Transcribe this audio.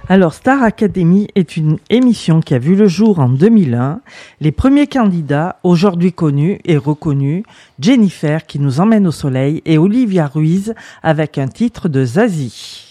Alors, Star Academy est une émission qui a vu le jour en 2001. Les premiers candidats, aujourd'hui connus et reconnus, Jennifer qui nous emmène au soleil et Olivia Ruiz avec un titre de Zazie.